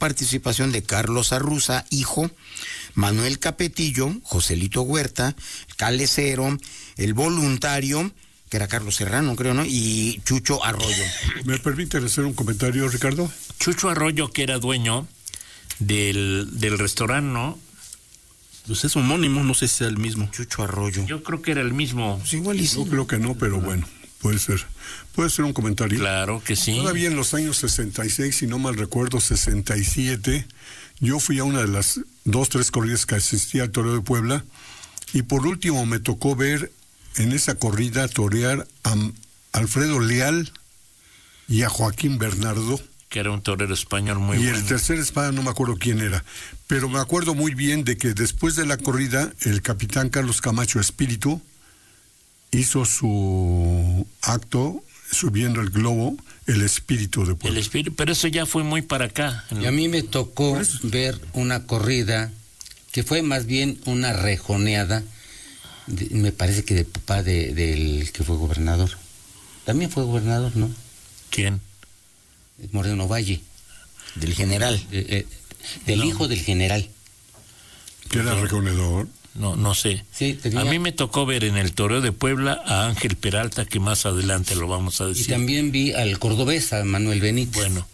participación de Carlos Arruza, hijo, Manuel Capetillo, Joselito Huerta, Calecero, el voluntario, que era Carlos Serrano, creo, ¿no? Y Chucho Arroyo. ¿Me permite hacer un comentario, Ricardo? Chucho Arroyo, que era dueño del restaurante, ¿no? Pues es homónimo, no sé si sea el mismo. Chucho Arroyo. Yo creo que era el mismo. Pues igual y sí. Yo creo que no, pero bueno, puede ser. ¿Puede ser un comentario? Claro que sí. Todavía en los años 66, si no mal recuerdo, 67, yo fui a una de las 2-3 corridas que asistí al Toreo de Puebla, y por último me tocó ver en esa corrida torear a Alfredo Leal y a Joaquín Bernardo. Que era un torero español muy bueno. Y bueno. el tercer espada no me acuerdo quién era, pero me acuerdo muy bien de que después de la corrida, el capitán Carlos Camacho Espíritu hizo su acto subiendo el globo, el espíritu de Puebla. El espíritu, pero eso ya fue muy para acá. Y a mí me tocó ver una corrida que fue más bien una rejoneada, me parece que del papá del que fue gobernador. También fue gobernador, ¿no? ¿Quién? Moreno Valle. Del general. Del hijo del general. ¿Que era rejonedor? No sé. Sí, a mí me tocó ver en el Toreo de Puebla a Ángel Peralta, que más adelante lo vamos a decir. Y también vi al cordobés, a Manuel Benítez. Bueno,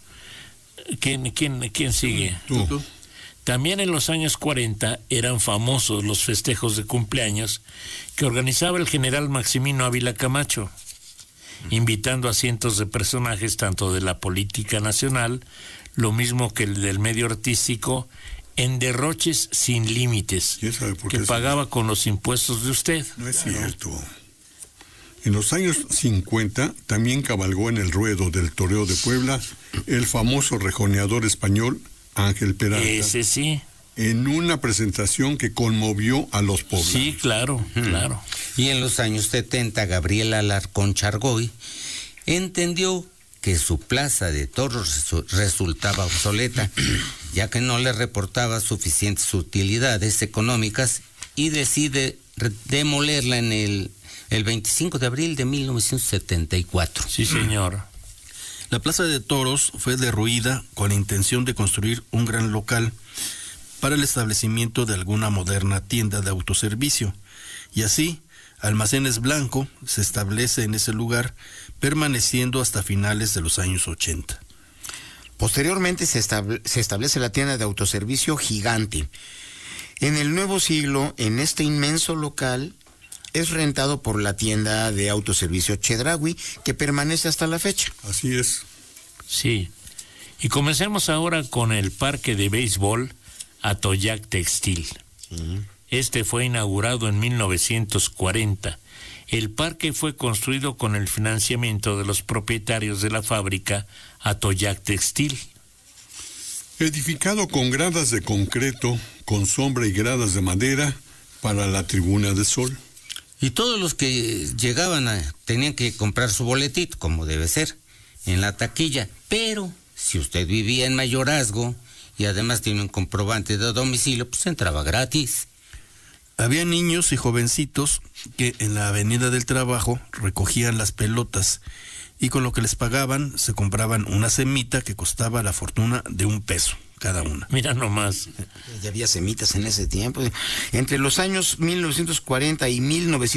¿quién sigue? Tú. También en los años 40 eran famosos los festejos de cumpleaños que organizaba el general Maximino Ávila Camacho, invitando a cientos de personajes tanto de la política nacional, lo mismo que el del medio artístico, en derroches sin límites, que pagaba con los impuestos de usted. No es cierto. En los años 50 también cabalgó en el ruedo del Toreo de Puebla el famoso rejoneador español Ángel Peralta. Ese sí. En una presentación que conmovió a los poblanos. Sí, claro, claro. Y en los años 70, Gabriel Alarcón Chargoy entendió que su plaza de toros resultaba obsoleta, ya que no le reportaba suficientes utilidades económicas, y decide demolerla en el 25 de abril de 1974. Sí, señor. La plaza de toros fue derruida con la intención de construir un gran local para el establecimiento de alguna moderna tienda de autoservicio, y así Almacenes Blanco se establece en ese lugar, permaneciendo hasta finales de los años 80. Posteriormente se establece la tienda de autoservicio Gigante. En el nuevo siglo, en este inmenso local, es rentado por la tienda de autoservicio Chedraui, que permanece hasta la fecha. Así es. Sí. Y comencemos ahora con el parque de béisbol Atoyac Textil. Sí. Este fue inaugurado en 1940. El parque fue construido con el financiamiento de los propietarios de la fábrica Atoyac Textil. Edificado con gradas de concreto, con sombra y gradas de madera para la tribuna de sol. Y todos los que llegaban tenían que comprar su boletito, como debe ser, en la taquilla. Pero si usted vivía en mayorazgo y además tiene un comprobante de domicilio, pues entraba gratis. Había niños y jovencitos que en la Avenida del Trabajo recogían las pelotas, y con lo que les pagaban se compraban una semita que costaba la fortuna de $1 cada una. Mira nomás. Ya había semitas en ese tiempo. Entre los años 1940 y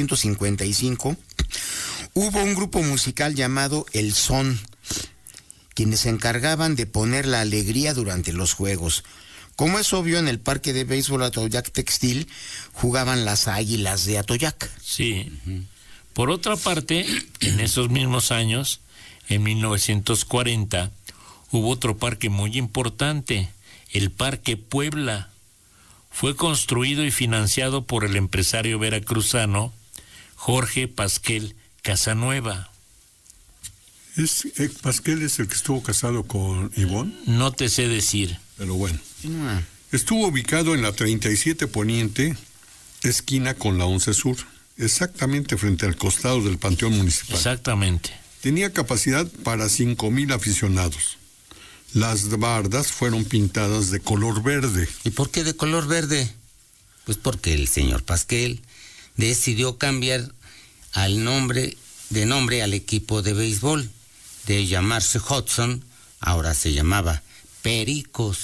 1955 hubo un grupo musical llamado El Son, quienes se encargaban de poner la alegría durante los juegos. Como es obvio, en el parque de béisbol Atoyac Textil jugaban las Águilas de Atoyac. Sí. Por otra parte, en esos mismos años, en 1940, hubo otro parque muy importante, el Parque Puebla. Fue construido y financiado por el empresario veracruzano Jorge Pasquel Casanueva. ¿Pasquel es el que estuvo casado con Ivonne? No te sé decir. Pero bueno. Estuvo ubicado en la 37 Poniente, esquina con la 11 Sur, exactamente frente al costado del Panteón Municipal. Exactamente. Tenía capacidad para 5,000 aficionados. Las bardas fueron pintadas de color verde. ¿Y por qué de color verde? Pues porque el señor Pasquel decidió cambiar de nombre al equipo de béisbol. De llamarse Hudson, ahora se llamaba Pericos.